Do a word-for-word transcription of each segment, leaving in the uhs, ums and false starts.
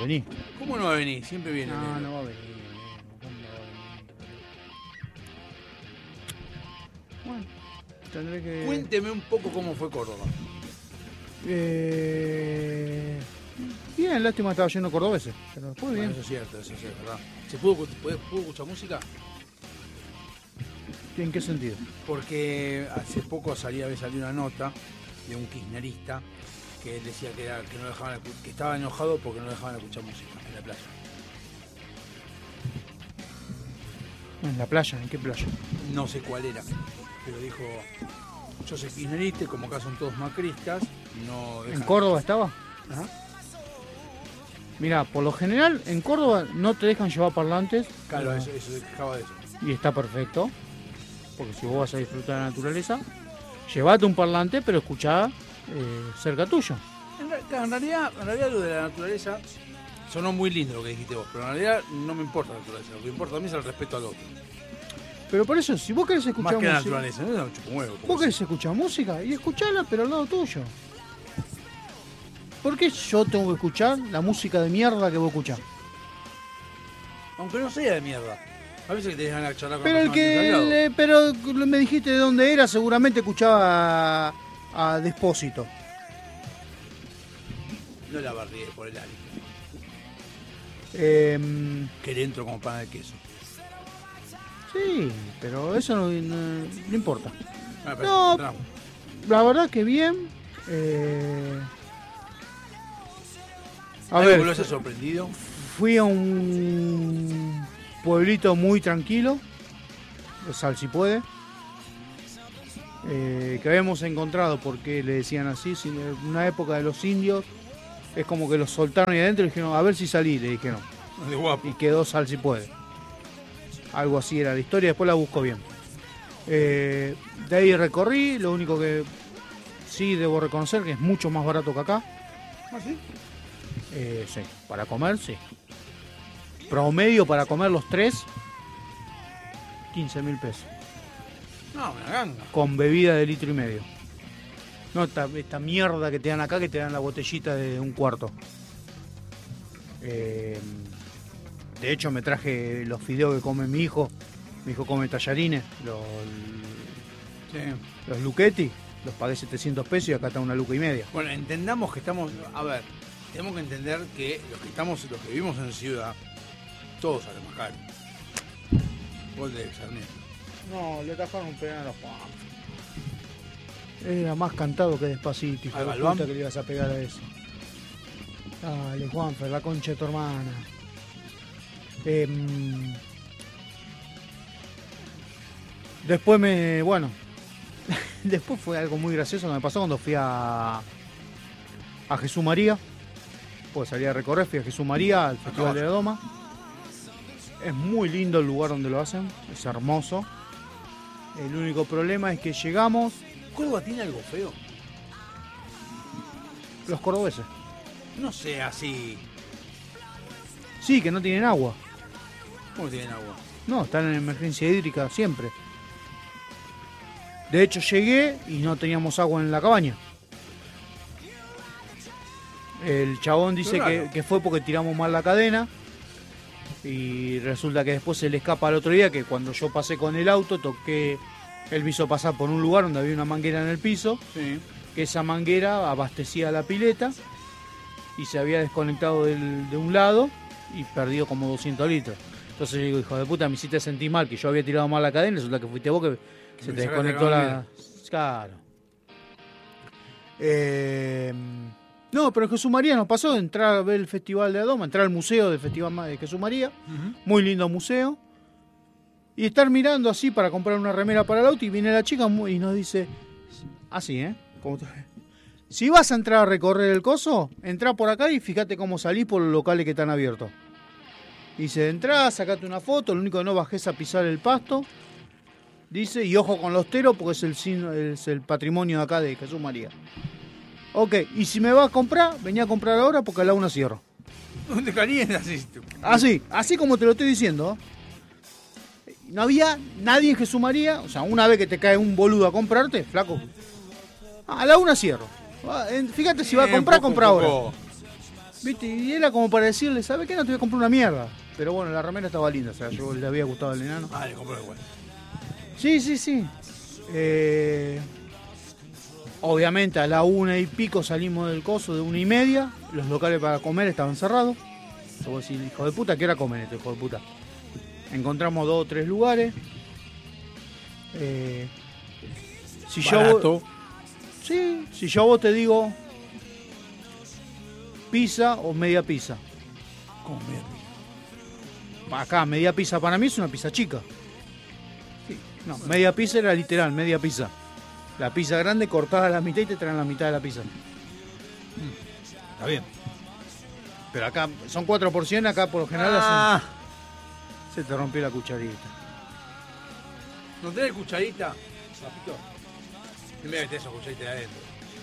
venir. ¿Cómo no va a venir? Siempre viene. No, Lelo. no va a venir. ¿Cómo no va a venir? Bueno, tendré que... Cuénteme un poco cómo fue Córdoba. Eh... Bien, lástima que estaba lleno de cordobeses, pero después bien. Bueno, eso es cierto, eso es verdad. ¿Se pudo, pudo, pudo escuchar música? ¿En qué sentido? Porque hace poco salía, había salido una nota de un kirchnerista que él decía que, era, que, no dejaban, que estaba enojado porque no dejaban escuchar música en la playa. ¿En la playa? ¿En qué playa? No sé cuál era, pero dijo, yo soy kirchnerista y como acá son todos macristas, no dejan... ¿En Córdoba estaba? Ajá. Mira, por lo general en Córdoba no te dejan llevar parlantes. Claro, pero... eso, eso se quejaba de eso. Y está perfecto, porque si vos vas a disfrutar de la naturaleza, llevate un parlante, pero escuchá eh, cerca tuyo. En, re- claro, en realidad, en realidad lo de la naturaleza sonó muy lindo lo que dijiste vos, pero en realidad no me importa la naturaleza, lo que me importa a mí es el respeto al otro. Pero por eso, si vos querés escuchar Más que la música, naturaleza, no es un chupomuevo. vos querés escuchar música y escuchala, pero al lado tuyo. ¿Por qué yo tengo que escuchar la música de mierda que vos escuchás? Aunque no sea de mierda. A veces que te dejan a charlar con Pero el personas que que, están al lado. le- pero me dijiste de dónde era, seguramente escuchaba a, a Despósito. No la barrié por el área. Eh, Que le entro como pan de queso. sí, pero eso no, no- no importa. Ah, pero No. entramos. La verdad que bien. Eh, a ¿Algo ver, que lo haya sorprendido? fui a un pueblito muy tranquilo, de Sal si puede, eh, que habíamos encontrado, porque le decían así, si en una época de los indios, es como que los soltaron ahí adentro y dijeron, a ver si salí, le dijeron, De guapo. y quedó Sal si puede. Algo así era la historia, después la busco bien. Eh, de ahí recorrí, lo único que sí debo reconocer que es mucho más barato que acá. ¿Ah, sí? Eh, sí, para comer, sí. Promedio para comer los tres, quince mil pesos. No, una ganga. Con bebida de litro y medio. No, esta, esta mierda que te dan acá, que te dan la botellita de un cuarto. Eh, de hecho, me traje los fideos que come mi hijo. Mi hijo come tallarines, los, Sí. los Luchetti. Los pagué setecientos pesos y acá está una luca y media. Bueno, entendamos que estamos... A ver, tenemos que entender que los que estamos, los que vivimos en ciudad, todos salen más caro. Gol de Sarmiento. No, le tajaron un penal a Juan. Era más cantado que Despacito, hijo ¿Al de Galván? puta, que le ibas a pegar a eso. Dale, Juanfer, la concha de tu hermana. Em, después me... Bueno. Después fue algo muy gracioso que me pasó cuando fui a... A Jesús María. Pues salí a recorrer, fui a Jesús María, al Festival de la Doma. Es muy lindo el lugar donde lo hacen, es hermoso. El único problema es que llegamos, ¿Córdoba tiene algo feo? los cordobeses. No sé, así... Sí, que no tienen agua. ¿Cómo tienen agua? No, están en emergencia hídrica siempre. De hecho, llegué y no teníamos agua en la cabaña. El chabón dice Qué raro. que, que fue porque tiramos mal la cadena. Y resulta que después se le escapa al otro día que cuando yo pasé con el auto, toqué... Él me hizo pasar por un lugar donde había una manguera en el piso. Sí. Que esa manguera abastecía la pileta y se había desconectado del- de un lado y perdió como doscientos litros. Entonces yo digo, hijo de puta, me hiciste sentir mal, que yo había tirado mal la cadena, resulta que fuiste vos que se me te sacaste desconectó la la... manguera. Claro. Eh, No, pero en Jesús María nos pasó de entrar a ver el Festival de Adoma, entrar al museo del Festival de Jesús María, Uh-huh. muy lindo museo, y estar mirando así para comprar una remera para el auto y viene la chica muy- y nos dice, así, ¿eh? Como te- si vas a entrar a recorrer el coso, entrá por acá y fíjate cómo salís por los locales que están abiertos. Dice, entrá, sacate una foto, lo único que no bajes a pisar el pasto. Dice, y ojo con los teros porque es el, signo- es el patrimonio de acá de Jesús María. Ok, y si me vas a comprar, venía a comprar ahora porque a la una cierro. No te calientas así. Así, así como te lo estoy diciendo. No había nadie en Jesús María, o sea, una vez que te cae un boludo a comprarte, flaco, a la una cierro. Ah, en- Fíjate si va a Eh, comprar, poco, compra ahora. poco. ¿Viste? Y era como para decirle, ¿sabes qué? No te voy a comprar una mierda. Pero bueno, la remera estaba linda, o sea, yo le había gustado al enano. Ah, le compró igual. Sí, sí, sí. Eh, obviamente a la una y pico salimos del coso, de una y media. Los locales para comer estaban cerrados. Yo voy a decir, hijo de puta, ¿qué hora comen esto, hijo de puta? Encontramos dos o tres lugares. Eh, si Barato. yo sí, si yo a vos te digo pizza o media pizza. ¿Cómo media pizza? Acá, media pizza para mí es una pizza chica. Sí, no, media pizza era literal, media pizza. La pizza grande cortada a la mitad y te traen la mitad de la pizza. Mm, está bien. Pero acá son cuatro porciones, acá por lo general Ah. hacen- se te rompió la cucharita. ¿No tenés cucharita? Papito. Primero que tenés esa cucharita de adentro.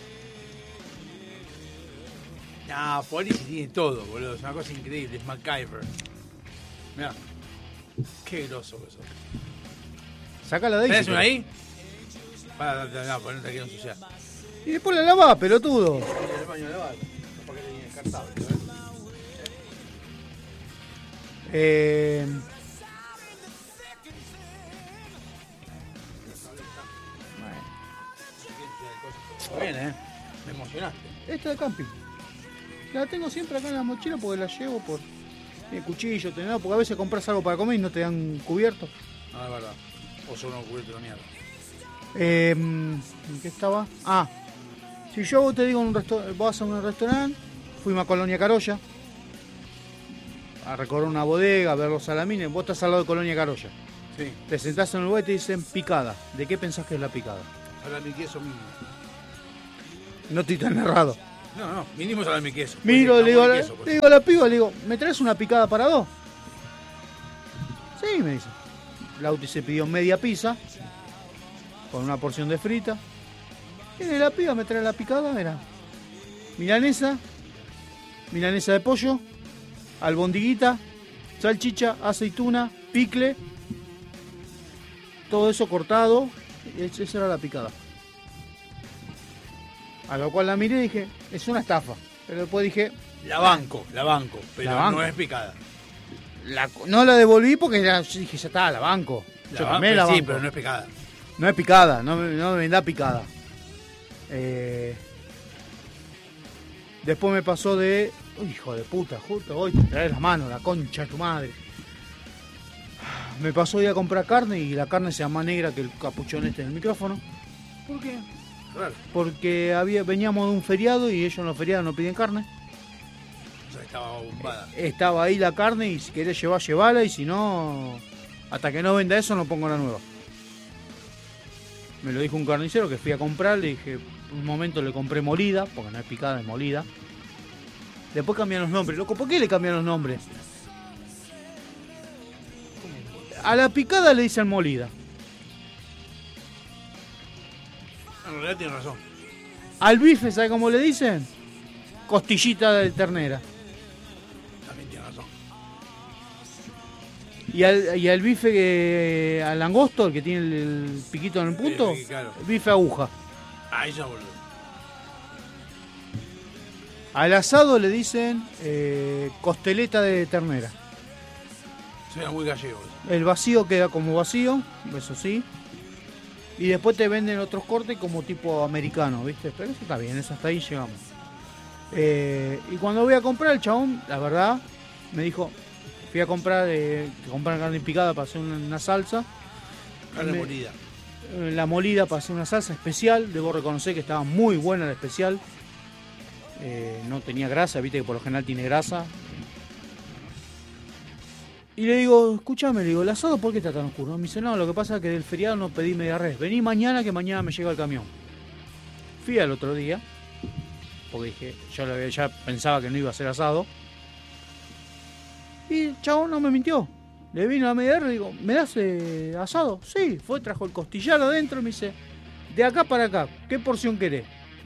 No, Police tiene todo, boludo. Es una cosa increíble. Es MacGyver. Mirá. Qué groso que sos. Sácala de ahí. ¿Tenés si una querés. ahí? Para, no, no, no te quiero ensuciar. Y después la lavás, pelotudo. El baño de lavar. Porque tenía descartable, ¿sabes? Eh, Está bien, ¿eh? Me emocionaste. esta de camping. La tengo siempre acá en la mochila porque la llevo por el cuchillo, tenedor, porque a veces compras algo para comer y no te dan cubierto. No, es verdad. O son unos cubiertos de mierda. Eh, ¿En qué estaba? Ah, si yo vos te digo en un restaurante, vas a un restaurante, fuimos a Colonia Carolla a recorrer una bodega, a ver los salamines, vos estás al lado de Colonia Carolla. Sí. Te sentás en el lugar y te dicen picada. ¿De qué pensás que es la picada? Salame y queso mínimo. No estoy tan errado. No, no, mínimo salame y queso. Miro, Porque le digo, a jamón la, y queso, pues. le digo a la piba, le digo, ¿me traes una picada para dos? Sí, me dice. Lauti se pidió media pizza con una porción de frita. Y la piba me trae la picada, era milanesa, milanesa de pollo, albondiguita, salchicha, aceituna, picle, todo eso cortado. Y esa era la picada. A lo cual la miré y dije, es una estafa. Pero después dije, La banco, la banco, pero La banco. no es picada. la- no la devolví porque ya, yo dije, ya está, la banco. La Yo ban- también la sí, banco. pero no es picada. No es picada, no me, no me vendá picada. Eh, después me pasó de... Uy, hijo de puta, justo hoy te traes la mano, la concha de tu madre. Me pasó de ir a comprar carne y la carne se llama negra que el capuchón este del micrófono. ¿Por qué? Claro. Porque había, veníamos de un feriado y ellos en los feriados no piden carne. O sea, estaba bombada. Estaba ahí la carne y si querés llevar, llevala y si no, hasta que no venda eso no pongo la nueva. Me lo dijo un carnicero que fui a comprar, le dije, un momento le compré molida, porque no es picada, es molida. Después cambian los nombres. Loco, ¿por qué le cambian los nombres? A la picada le dicen molida. En realidad tiene razón. Al bife, ¿sabe cómo le dicen? Costillita de ternera. También tiene razón. Y al, y al bife, que, al langosto, el que tiene el, el piquito en el punto, Sí, claro. bife aguja. Ah, ya boludo. Al asado le dicen eh, costeleta de ternera. Suena muy gallego eso. El vacío queda como vacío, eso sí. Y después te venden otros cortes como tipo americano, ¿viste? Pero eso está bien, eso hasta ahí llegamos. Eh, y cuando voy a comprar, el chabón, la verdad, me dijo, fui a comprar, eh, que comprar carne picada para hacer una, una salsa. Carne Me- molida. eh, La molida para hacer una salsa especial. Debo reconocer que estaba muy buena la especial. Eh, no tenía grasa, viste que por lo general tiene grasa. Y le digo, escúchame, le digo, ¿el asado por qué está tan oscuro? Me dice, no, lo que pasa es que del feriado no pedí media res. Vení mañana que mañana me llega el camión. Fui al otro día, porque dije, yo lo había- ya pensaba que no iba a ser asado. Y el chabón no me mintió. Le vino a media res y digo, ¿me das eh, asado? Sí, fue, trajo el costillar adentro y me dice, de acá para acá, ¿qué porción querés?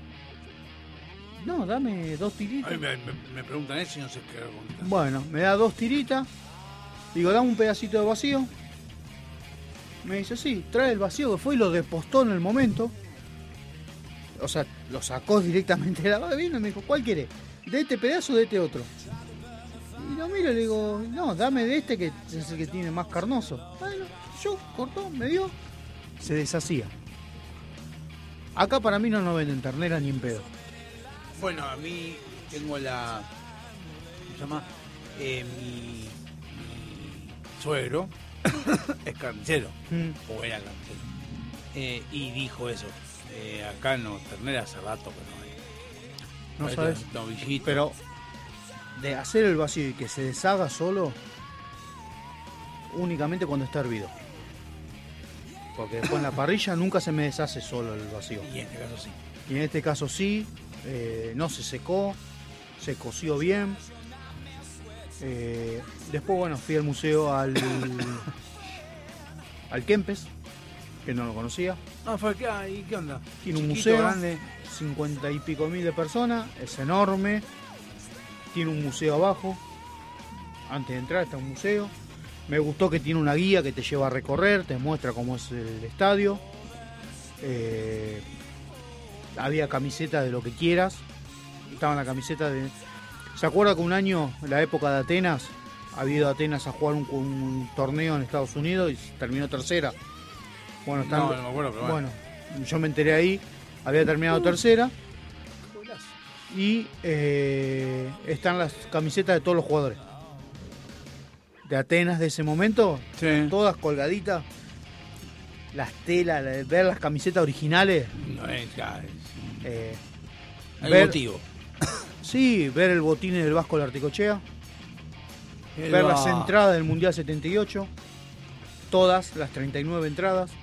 No, dame dos A tiritas. mí me, me- me preguntan eso y no sé qué contestar. Bueno, me da dos tiritas. Digo, dame un pedacito de vacío. Me dice, sí, trae el vacío, que fue y lo despostó en el momento. O sea, lo sacó directamente de la bebida y me dijo, ¿cuál querés? ¿De este pedazo o de este otro? Y lo miro y le digo, no, dame de este que es el que tiene más carnoso. Bueno, yo cortó, me dio, se deshacía. Acá para mí no nos venden ternera ni en pedo. Bueno, a mí tengo la... ¿Cómo se llama? Eh, mi, mi suegro es carnicero, Mm. o era carnicero. Eh, y dijo eso. Eh, acá no, ternera hace rato que no hay. No Hay sabes. novillitos. Pero de hacer el vacío y que se deshaga solo, únicamente cuando está hervido. Porque después en la parrilla nunca se me deshace solo el vacío. Y en este caso sí. Y en este caso sí, eh, no se secó, se coció bien. Eh, después, bueno, fui al museo al, al Kempes, que no lo conocía. Ah, fue acá, ¿y qué onda? Tiene un Chiquito, museo, grande. cincuenta y pico mil de personas, es enorme. Tiene un museo abajo. Antes de entrar está un museo. Me gustó que tiene una guía que te lleva a recorrer, te muestra cómo es el estadio. Eh, había camisetas de lo que quieras. Estaban la camiseta de... ¿Se acuerda que un año, en la época de Atenas, había ido a Atenas a jugar un, un torneo en Estados Unidos y terminó tercera? Bueno, están, No, no me acuerdo, pero bueno. bueno, yo me enteré ahí, había terminado tercera. Y eh, están las camisetas de todos los jugadores de Atenas de ese momento, Sí. todas colgaditas, las telas, la- ver las camisetas originales, No es, ya, es eh, el ver- motivo. sí, ver el botín del Vasco Larticochea, El ver va- las entradas del Mundial setenta y ocho, todas las treinta y nueve entradas.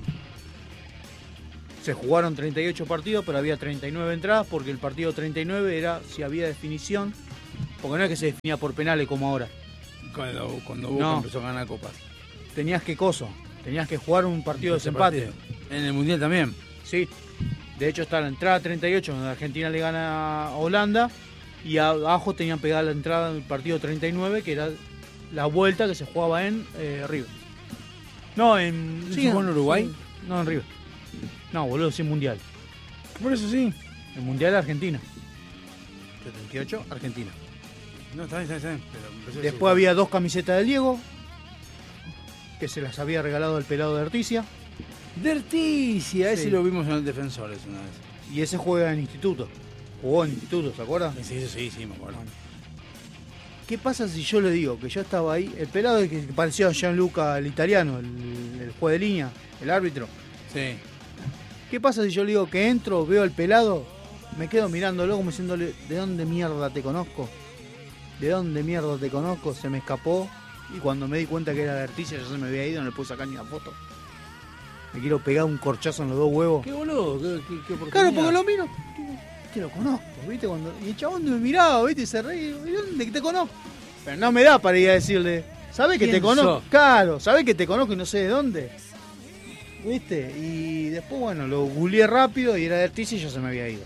Se jugaron treinta y ocho partidos, pero había treinta y nueve entradas porque el partido treinta y nueve era si había definición, porque no es que se definía por penales como ahora. Cuando, cuando Boca No. empezó a ganar copas. Tenías que coso, tenías que jugar un partido de Ese desempate. partido. En el Mundial también. Sí, de hecho está la entrada treinta y ocho donde Argentina le gana a Holanda y abajo tenían pegada la entrada del partido treinta y nueve que era la vuelta que se jugaba en eh, River. No, en... ¿Se jugó en Uruguay? sí, no, en River. No, boludo, sí, Mundial. Por eso sí. El Mundial de Argentina. setenta y ocho, Argentina. No, está bien, está bien. Pero me parece que Después sí. había dos camisetas del Diego, que se las había regalado el pelado de Articia, Derticia, ese Sí. lo vimos en el Defensores una vez. y ese juega en instituto. Jugó en instituto, ¿se acuerda? Sí, sí, sí, sí, me acuerdo. ¿Qué pasa si yo le digo que yo estaba ahí? El pelado es que parecía a Gianluca, el italiano, el, el juez de línea, el árbitro. Sí. ¿Qué pasa si yo le digo que entro, veo al pelado, me quedo mirándolo como diciéndole, ¿de dónde mierda te conozco? ¿De dónde mierda te conozco? Se me escapó y cuando me di cuenta que era de Articia ya se me había ido, no le pude sacar ni una foto. Me quiero pegar un corchazo en los dos huevos. Qué boludo, qué, qué, qué oportunidad. Claro, porque lo miro, te lo conozco, ¿viste? Cuando, y el chabón me miraba, ¿viste? Y se reía, ¿y dónde te conozco? Pero no me da para ir a decirle, ¿sabés que te ¿Quién conozco? sos? Claro, ¿sabés que te conozco y no sé de dónde? ¿Viste? Y después, bueno, lo googleé rápido y era de Articia y ya se me había ido.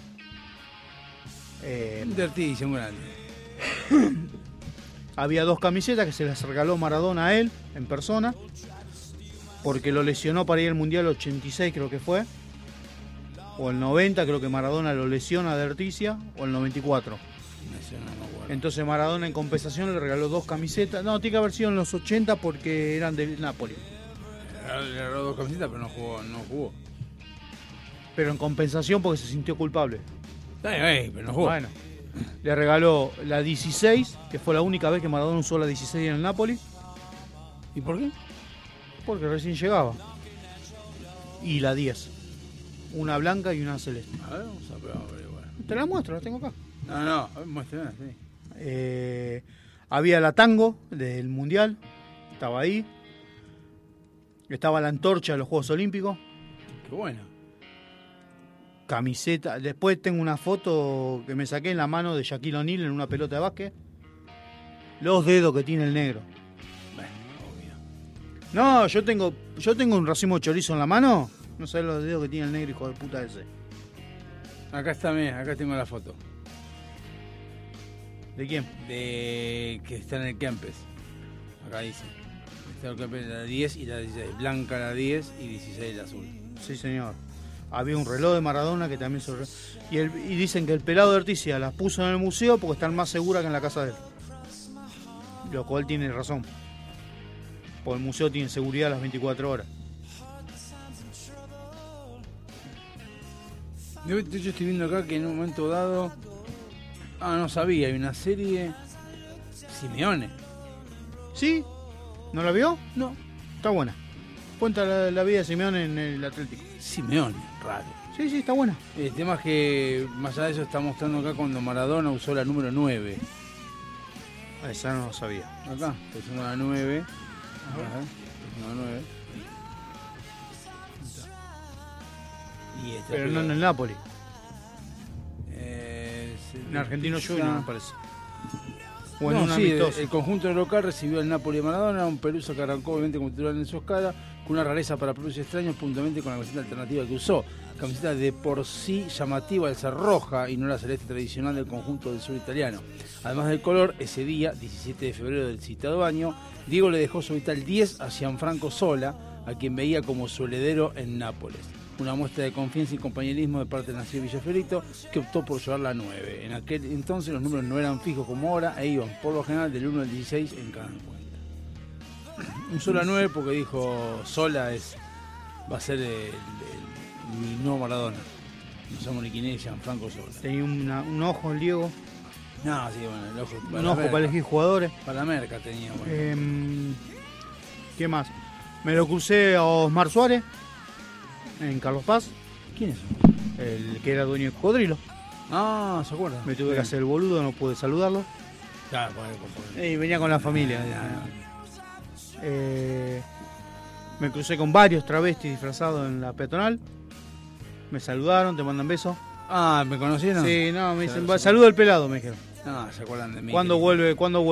Eh, Derticia, un grande. había dos camisetas que se las regaló Maradona a él, en persona, porque lo lesionó para ir al Mundial ochenta y seis, creo que fue. O el noventa, creo que Maradona lo lesiona de Articia, o el noventa y cuatro. Ese no me acuerdo. Entonces Maradona en compensación le regaló dos camisetas. No, tiene que haber sido en los ochenta porque eran de Napoli. Le regaló dos camisetas, pero no jugó. No jugó. Pero en compensación porque se sintió culpable. Está bien, eh, pero no jugó. Bueno, le regaló la dieciséis, que fue la única vez que Maradona usó la dieciséis en el Napoli, ¿Y por qué? porque recién llegaba. Y la diez. Una blanca y una celeste. A ver, vamos a ver, vamos a ver igual. Te la muestro, la tengo acá. No, no, a ver, muéstrame, sí. Eh, había la tango del Mundial, estaba ahí. Estaba la antorcha de los Juegos Olímpicos. Qué bueno. Camiseta. Después tengo una foto que me saqué en la mano de Shaquille O'Neal en una pelota de básquet. Los dedos que tiene el negro. Bueno, obvio. No, yo tengo yo tengo un racimo de chorizo en la mano. No sabés los dedos que tiene el negro, hijo de puta ese. Acá está, mira, acá tengo la foto. ¿De quién? De que está en el Kempes. Acá dice. Está en el Kempes la diez y la dieciséis. Blanca la diez y dieciséis la azul. Sí, señor. Había un reloj de Maradona que también se... Y, el, y dicen que el pelado de Orticia las puso en el museo porque están más seguras que en la casa de él. Lo cual tiene razón. Porque el museo tiene seguridad las veinticuatro horas. De hecho estoy viendo acá que en un momento dado... Ah, no sabía, hay una serie... Simeone. ¿Sí? ¿No la vio? No. Está buena. Cuenta la, la vida de Simeone en el Atlético. Simeone, raro. Sí, sí, está buena. El tema es que, más allá de eso, está mostrando acá cuando Maradona usó la número nueve. Esa no lo sabía. Acá, está usando la nueve. Ajá. La nueve. Y esta Pero no pelota. en el Napoli. Eh, En Argentino Pizza. Junior, me parece. O en No, un sí, amistoso. el conjunto local recibió al Napoli de Maradona, un Peluso que arrancó obviamente como titular en su escala, con una rareza para propios extraños, puntualmente con la camiseta alternativa que usó. Camiseta de por sí llamativa al ser roja y no la celeste tradicional del conjunto del sur italiano. Además del color, ese día, diecisiete de febrero del citado año, Diego le dejó su vital diez a Gianfranco Sola, a quien veía como su heredero en Nápoles. Una muestra de confianza y compañerismo de parte del nacido Villafiorito, que optó por llevar la nueve. En aquel entonces los números no eran fijos como ahora e iban por lo general del uno al dieciséis en cada encuentro. Usó la nueve porque dijo Sola es va a ser el, el, mi nuevo Maradona. No somos ni quién es Gianfranco Sola. Tenía una- un ojo el Diego. No, sí, bueno, el ojo Un ojo para elegir jugadores. Para la merca tenía, bueno. Eh, ¿Qué más? Me lo crucé a Osmar Suárez en Carlos Paz, ¿Quién es? el que era dueño de Cocodrilo. Ah, ¿se acuerdan? Me tuve que hacer el boludo, no pude saludarlo. Claro, por ahí, por ahí. Y venía con la familia. Eh, me crucé con varios travestis disfrazados en la peatonal. Me saludaron, te mandan besos. Ah, ¿me conocieron? Sí, no, me dicen, Claro, sí. saluda al pelado, me dijeron. Ah, se acuerdan de mí. ¿Cuándo que- vuelve? ¿Cuándo vuelve?